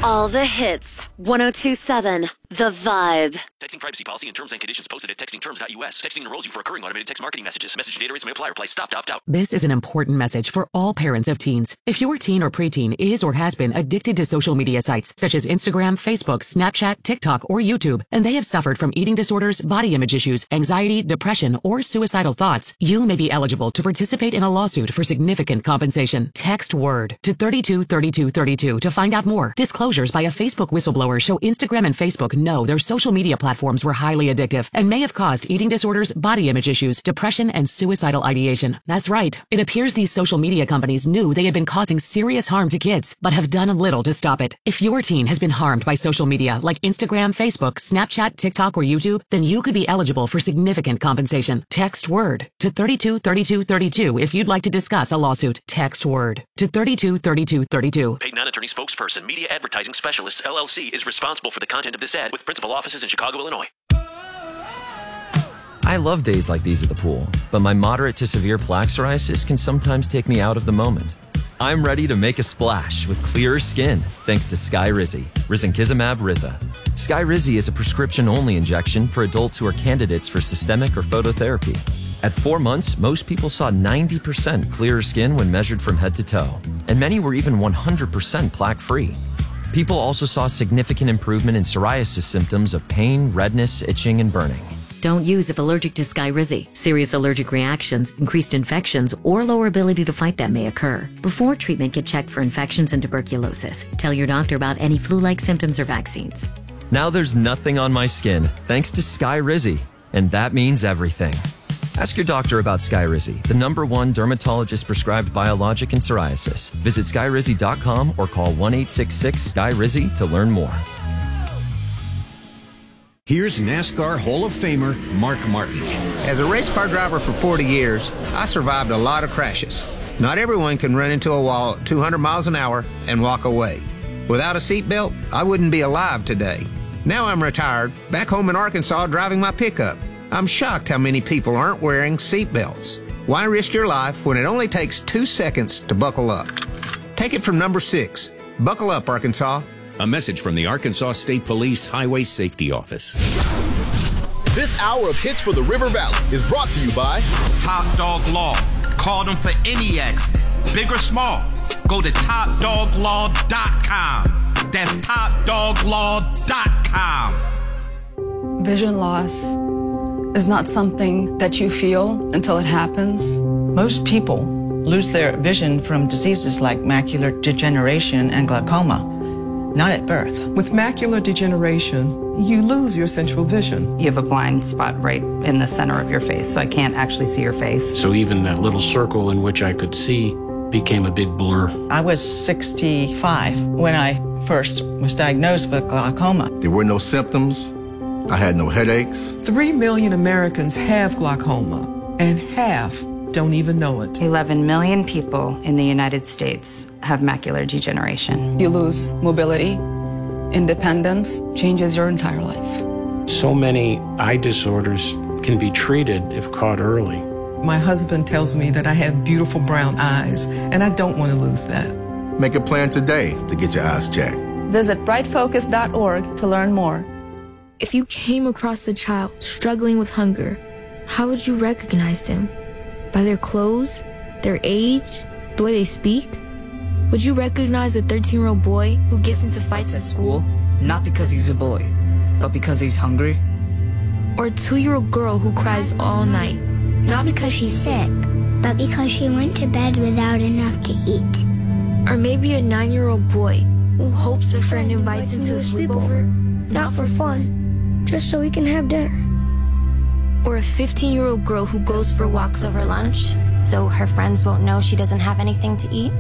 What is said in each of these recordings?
All the hits. 102.7 The Vibe. Texting privacy policy and terms and conditions posted at textingterms.us. Texting enrolls you for recurring automated text marketing messages. Message data rates may apply. Reply stop to opt out. This is an important message for all parents of teens. If your teen or preteen is or has been addicted to social media sites such as Instagram, Facebook, Snapchat, TikTok, or YouTube, and they have suffered from eating disorders, body image issues, anxiety, depression, or suicidal thoughts, you may be eligible to participate in a lawsuit for significant compensation. Text WORD to 323232 to find out more. Disclosures by a Facebook whistleblower show Instagram and Facebook know their social media platforms were highly addictive and may have caused eating disorders, body image issues, depression, and suicidal ideation. That's right. It appears these social media companies knew they had been causing serious harm to kids, but have done little to stop it. If your teen has been harmed by social media like Instagram, Facebook, Snapchat, TikTok, or YouTube, then you could be eligible for significant compensation. Text WORD to 323232 if you'd like to discuss a lawsuit. Text WORD to 323232. Paid non-attorney spokesperson, Media Advertising Specialists, LLC, is responsible for the content of this ad with principal offices in Chicago, Illinois. I love days like these at the pool, but my moderate to severe plaque psoriasis can sometimes take me out of the moment. I'm ready to make a splash with clearer skin thanks to Skyrizi, risankizumab Riza. Skyrizi is a prescription-only injection for adults who are candidates for systemic or phototherapy. At 4 months, most people saw 90% clearer skin when measured from head to toe, and many were even 100% plaque-free. People also saw significant improvement in psoriasis symptoms of pain, redness, itching, and burning. Don't use if allergic to Skyrizi. Serious allergic reactions, increased infections, or lower ability to fight them may occur. Before treatment, get checked for infections and tuberculosis. Tell your doctor about any flu-like symptoms or vaccines. Now there's nothing on my skin thanks to Skyrizi, and that means everything. Ask your doctor about Skyrizi, the #1 dermatologist-prescribed biologic in psoriasis. Visit Skyrizi.com or call 1-866-SKY-RIZI to learn more. Here's NASCAR Hall of Famer Mark Martin. As a race car driver for 40 years, I survived a lot of crashes. Not everyone can run into a wall at 200 miles an hour and walk away. Without a seatbelt, I wouldn't be alive today. Now I'm retired, back home in Arkansas driving my pickup. I'm shocked how many people aren't wearing seatbelts. Why risk your life when it only takes 2 seconds to buckle up? Take it from number 6. Buckle up, Arkansas. A message from the Arkansas State Police Highway Safety Office. This hour of Hits for the River Valley is brought to you by Top Dog Law. Call them for any accident, big or small. Go to topdoglaw.com. That's topdoglaw.com. Vision loss is not something that you feel until it happens. Most people lose their vision from diseases like macular degeneration and glaucoma, not at birth. With macular degeneration, you lose your central vision. You have a blind spot right in the center of your face, so I can't actually see your face. So even that little circle in which I could see became a big blur. I was 65 when I first was diagnosed with glaucoma. There were no symptoms. I had no headaches. 3 million Americans have glaucoma, and half don't even know it. 11 million people in the United States have macular degeneration. You lose mobility, independence, changes your entire life. So many eye disorders can be treated if caught early. My husband tells me that I have beautiful brown eyes, and I don't want to lose that. Make a plan today to get your eyes checked. Visit brightfocus.org to learn more. If you came across a child struggling with hunger, how would you recognize them? By their clothes, their age, the way they speak? Would you recognize a 13-year-old boy who gets into fights at school? Not because he's a boy, but because he's hungry? Or a 2-year-old girl who cries all night? Not because she's sick, but because she went to bed without enough to eat. Or maybe a 9-year-old boy who hopes a friend invites him to a sleepover? Not for fun, just so we can have dinner. Or a 15-year-old girl who goes for walks over lunch, so her friends won't know she doesn't have anything to eat?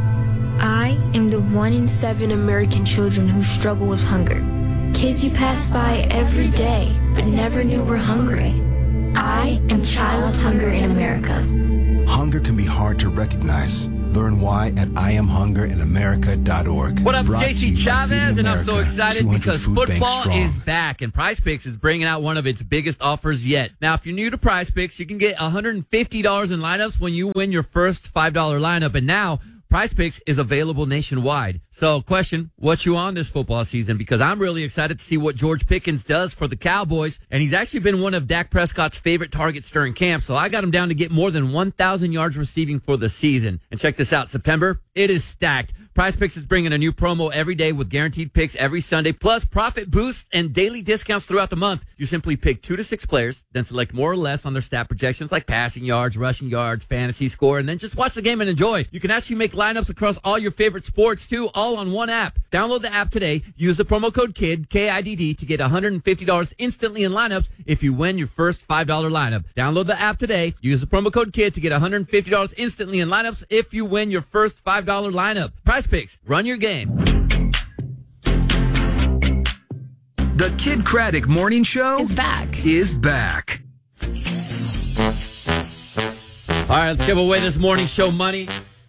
I am the 1 in 7 American children who struggle with hunger. Kids you pass by every day, but never knew were hungry. I am child hunger in America. Hunger can be hard to recognize. Learn why at IamHungerInAmerica.org. What up, JC Chavez, and I'm so excited because football is back, and PrizePicks is bringing out one of its biggest offers yet. Now, if you're new to PrizePicks, you can get $150 in lineups when you win your first $5 lineup, and now Prize Picks is available nationwide. So, question, what you on this football season? Because I'm really excited to see what George Pickens does for the Cowboys. And he's actually been one of Dak Prescott's favorite targets during camp. So I got him down to get more than 1,000 yards receiving for the season. And check this out, September, it is stacked. Prize Picks is bringing a new promo every day with guaranteed picks every Sunday, plus profit boosts and daily discounts throughout the month. You simply pick 2 to 6 players, then select more or less on their stat projections like passing yards, rushing yards, fantasy score, and then just watch the game and enjoy. You can actually make lineups across all your favorite sports, too, all on one app. Download the app today. Use the promo code KID, K-I-D-D, to get $150 instantly in lineups if you win your first $5 lineup. Download the app today. Use the promo code KID to get $150 instantly in lineups if you win your first $5 lineup. Prize Picks. Run your game. The Kid Craddock Morning Show is back. All right, let's give away this morning show money.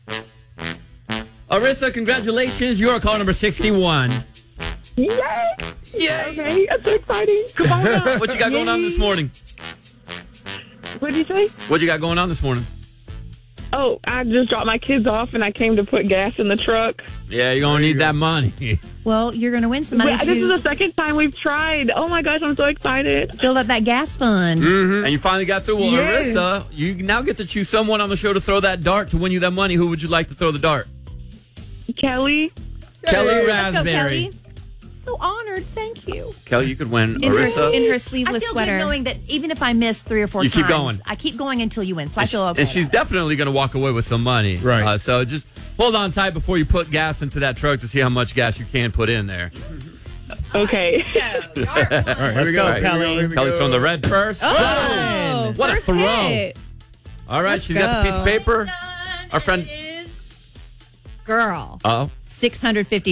Arissa, congratulations. You are call number 61. Yay! Okay, that's so exciting. Come on. What you got going on this morning? What did you say? What you got going on this morning? Oh, I just dropped my kids off and I came to put gas in the truck. Yeah, you're going to need that money. Well, you're going to win some money, This is the second time we've tried. Oh, my gosh, I'm so excited. Fill up that gas fund. Mm-hmm. And you finally got through. Well, Yes. Arissa, you now get to choose someone on the show to throw that dart to win you that money. Who would you like to throw the dart? Kelly. Kelly Let's go, Raspberry. Kelly. So honored. Thank you. Kelly, you could win. In Arissa. her sleeveless sweater. I feel good knowing that even if I miss 3 or 4 You times, keep going. I keep going until you win. So I feel okay. And she's definitely going to walk away with some money. Right. So just hold on tight before you put gas into that truck to see how much gas you can put in there. Okay. All right, let's go, Kelly. Kelly's from the red first. Oh, what a first throw. hit. All right, Let's she's got the piece of go. paper. Our friend. Girl. Oh. $650.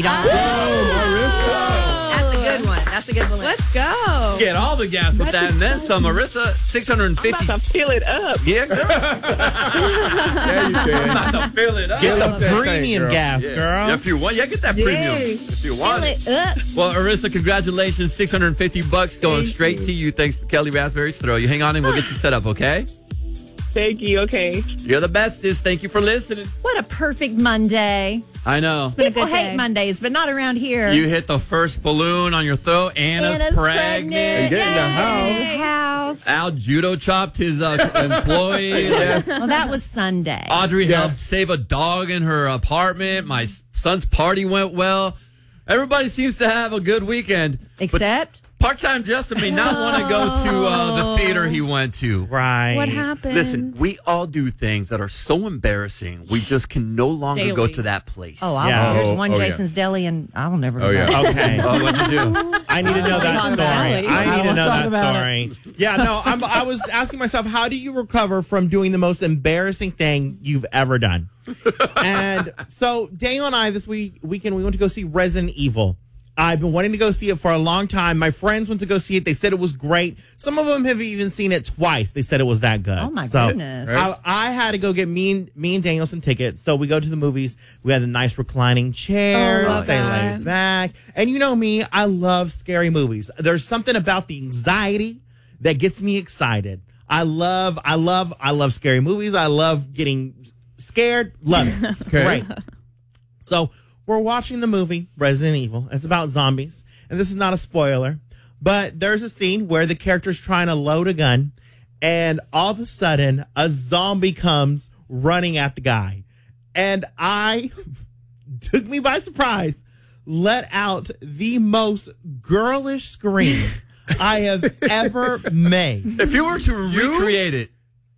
That's a good one. That's a good one. Let's go. Get all the gas with that and then some. Marissa, $650. I'm about to fill it up. Yeah, girl. Yeah, you can. I'm about to fill it up. Get the premium gas, girl. Yeah, if you want, get that premium. If you want Fill it up. Well, Arissa, congratulations. $650 going straight to you thanks to Kelly Raspberry's throw. You hang on and we'll get you set up, okay? Thank you. Okay. You're the bestest. Thank you for listening. What a perfect Monday. I know. People hate Mondays, but not around here. You hit the first balloon on your throw. Anna's pregnant. And get in the house. Al judo chopped his employee. Well, that was Sunday. Audrey helped save a dog in her apartment. My son's party went well. Everybody seems to have a good weekend. Except? Part-time Justin may not want to go to the theater he went to. Right. What happened? Listen, we all do things that are so embarrassing, we just can no longer go to that place. Oh, there's one Jason's Deli, and I'll never go back. Okay. What'd you do? I need to know that story. I need to know that story. Yeah, no, I was asking myself, how do you recover from doing the most embarrassing thing you've ever done? And so Daniel and I this weekend, we went to go see Resident Evil. I've been wanting to go see it for a long time. My friends went to go see it. They said it was great. Some of them have even seen it twice. They said it was that good. Oh, my goodness. I had to go get me and Daniel some tickets. So we go to the movies. We had the nice reclining chairs. They lay back. And you know me, I love scary movies. There's something about the anxiety that gets me excited. I love scary movies. I love getting scared. Love it. Okay. Great. So we're watching the movie Resident Evil. It's about zombies. And this is not a spoiler, but there's a scene where the character's trying to load a gun, and all of a sudden, a zombie comes running at the guy. And I took me by surprise, let out the most girlish scream I have ever made. If you were to recreate it.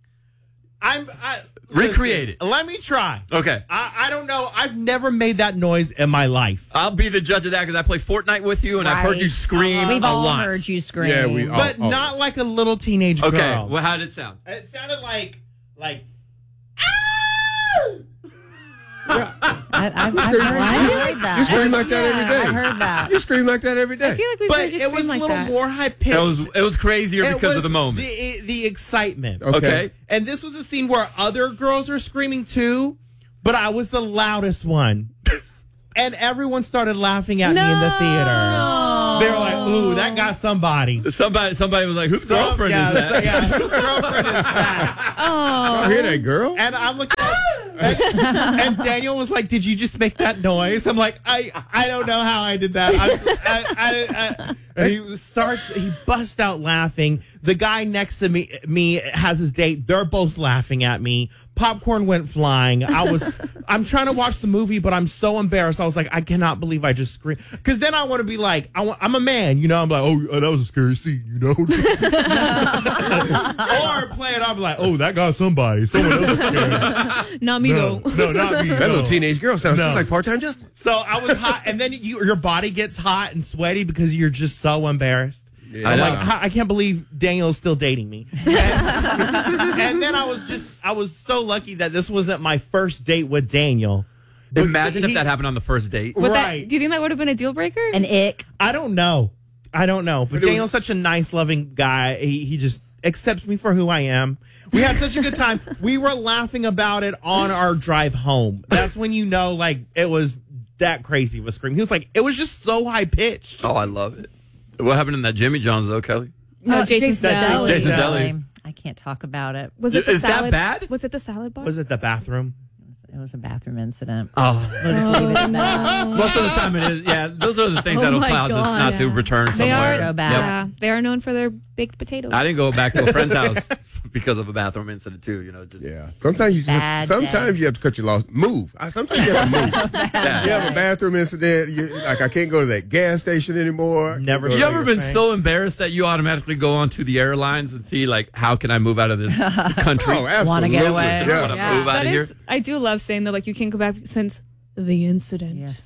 Recreate it. Let me try. Okay. I don't know. I've never made that noise in my life. I'll be the judge of that because I play Fortnite with you and I've heard you scream We've a all lot. heard you scream. Yeah, But not like a little teenage girl. Okay. Well, how did it sound? It sounded like I've heard that. You scream like that every day. I've heard that. You scream like that every day. I feel like we've but heard you it was scream a like little that. more high pitched. It was crazier because of the moment. The excitement. Okay. And this was a scene where other girls are screaming too, but I was the loudest one. And everyone started laughing at me in the theater. They were like, ooh, that got somebody. Somebody was like, whose girlfriend is that? Whose girlfriend is that? Oh. I hear that, girl. And I'm looking at And Daniel was like, "Did you just make that noise?" I'm like, I don't know how I did that. And he busts out laughing. The guy next to me has his date. They're both laughing at me. Popcorn went flying. I'm trying to watch the movie, but I'm so embarrassed. I was like, I cannot believe I just screamed. Because then I want to be like, I'm a man, you know. I'm like, oh, that was a scary scene, you know. Or play it off like, oh, that got somebody. Someone else is scared. Not me though. No, not me. That little teenage girl sounds just like part-time Justin. So I was hot, and then your body gets hot and sweaty because you're just so embarrassed. Yeah. I'm like, I can't believe Daniel is still dating me. And then I was so lucky that this wasn't my first date with Daniel. Imagine if that happened on the first date. Do you think that would have been a deal breaker? An ick? I don't know. But Daniel's such a nice, loving guy. He just accepts me for who I am. We had such a good time. We were laughing about it on our drive home. That's when you know, like, it was that crazy with Scream. He was like, it was just so high-pitched. Oh, I love it. What happened in that Jimmy John's, though, Kelly? Jason's Deli. Jason's Deli. I can't talk about it. Was it the Is salad? that bad? Was it the salad bar? Was it the bathroom? It was a bathroom incident. Oh. We'll just leave it at that. Most of the time it is. Yeah, those are the things that'll cloud us not to return somewhere. Go back. Yeah, they are known for their baked potatoes. I didn't go back to a friend's house because of a bathroom incident too. You know, just Sometimes you you have to cut your loss. Move. Sometimes you have to move. You have a bathroom incident. I can't go to that gas station anymore. Never. You ever been so embarrassed that you automatically go onto the airlines and see like, how can I move out of this country? Oh, absolutely. Want to get away? Yeah. Want to move out of here? I do love saying that, like, you can't go back since the incident. Yes.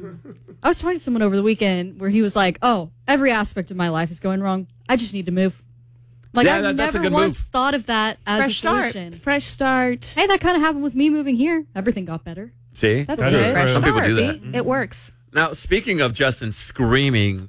I was talking to someone over the weekend where he was like, "Oh, every aspect of my life is going wrong. I just need to move." Like, I've never once thought of that as a solution. Fresh start. Hey, that kind of happened with me moving here. Everything got better. See? That's good. Some people do that. It works. Now, speaking of Justin screaming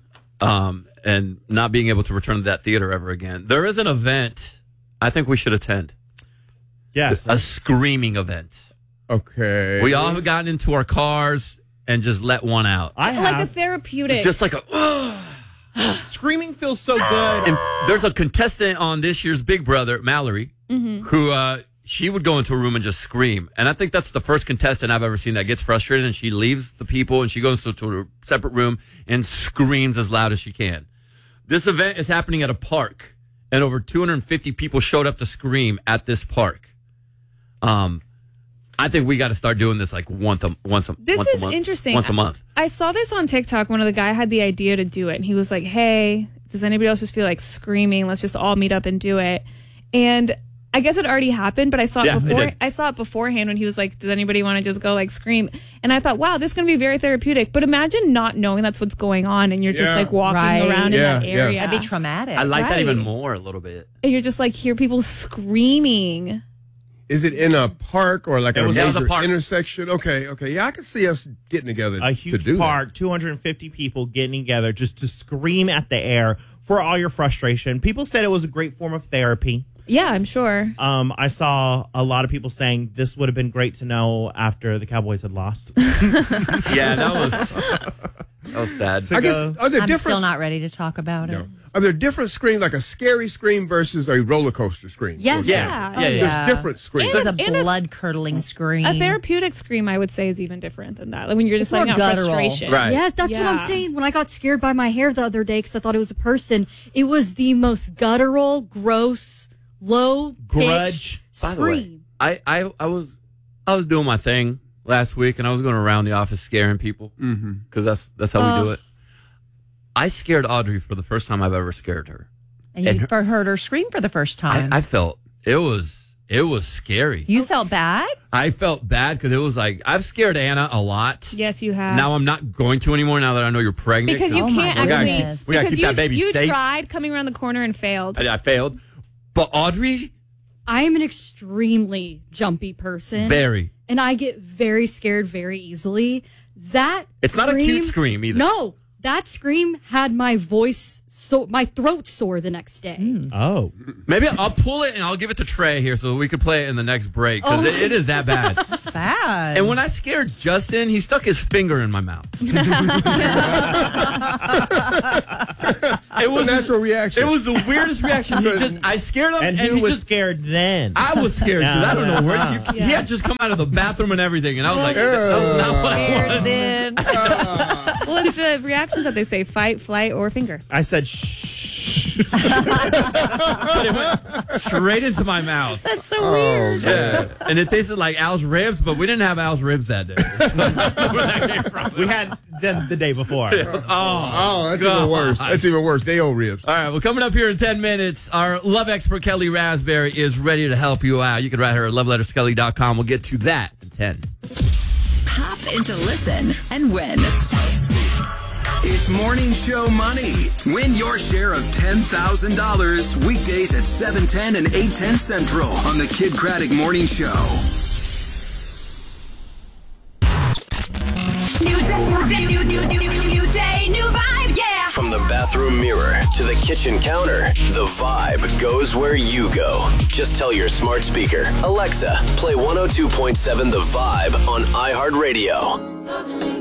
and not being able to return to that theater ever again, there is an event I think we should attend. Yes. A screaming event. Okay. We all have gotten into our cars and just let one out. I have. Like a therapeutic. Just like a... Screaming feels so good. And there's a contestant on this year's Big Brother, Mallory, who she would go into a room and just scream. And I think that's the first contestant I've ever seen that gets frustrated and she leaves the people and she goes to a separate room and screams as loud as she can. This event is happening at a park, and over 250 people showed up to scream at this park. I think we got to start doing this like once a month. Interesting. Once a month. I saw this on TikTok. One of the guy had the idea to do it, and he was like, "Hey, does anybody else just feel like screaming? Let's just all meet up and do it." And I guess it already happened, but I saw it before. I saw it beforehand when he was like, "Does anybody want to just go like scream?" And I thought, "Wow, this is going to be very therapeutic." But imagine not knowing that's what's going on, and you're just like walking around in that area. That'd be traumatic. I like that even more a little bit. And you're just like hear people screaming. Is it in a park or like a major park. intersection? Okay. Yeah, I can see us getting together A huge park, 250 people getting together just to scream at the air for all your frustration. People said it was a great form of therapy. Yeah, I'm sure. I saw a lot of people saying this would have been great to know after the Cowboys had lost. Yeah, that was sad. I guess, are there I'm different? still not ready to talk about it. Are there different screams, like a scary scream versus a roller coaster scream? Yes. Yeah. There's different screams. It was a blood-curdling scream. A therapeutic scream, I would say, is even different than that. Like when you're just It's letting out more guttural. frustration. Right. Yeah, that's what I'm saying. When I got scared by my hair the other day because I thought it was a person, it was the most guttural, gross, low Grudge. scream. By the way, I was doing my thing last week, and I was going around the office scaring people because that's how we do it. I scared Audrey for the first time I've ever scared her. And you heard her scream for the first time. I felt it was scary. You felt bad? I felt bad because it was like, I've scared Anna a lot. Yes, you have. Now I'm not going to anymore now that I know you're pregnant. Because you can't actually. We got to keep that baby you safe. You tried coming around the corner and failed. I failed. But Audrey? I am an extremely jumpy person. Very. And I get very scared very easily. It's not a cute scream either. No. That scream had my my throat sore the next day. Oh. Maybe I'll pull it and I'll give it to Trey here so we can play it in the next break because it is that bad. Bad. And when I scared Justin, he stuck his finger in my mouth. And It was a natural reaction. It was the weirdest reaction. I scared him, and he was scared then. I was scared because I don't know where he had just come out of the bathroom and everything, and I was like, "That's not what I wanted." Then. Well, it's the reactions that they say: fight, flight, or finger. I said shh. But it went straight into my mouth. That's so weird. Yeah, and it tasted like Al's ribs, but we didn't have Al's ribs that day. Where that came from? We had them the day before. Oh, that's even worse. That's even worse. Day old ribs. All right, well, coming up here in 10 minutes, our love expert Kelly Raspberry is ready to help you out. You can write her at loveletterskelly.com. We'll get to that in 10. Pop into Listen and win. It's Morning Show Money. Win your share of $10,000 weekdays at 7:10 and 8:10 Central on the Kid Craddock Morning Show. New day, new vibe, yeah. From the bathroom mirror to the kitchen counter, the vibe goes where you go. Just tell your smart speaker, Alexa, play 102.7 The Vibe on iHeartRadio.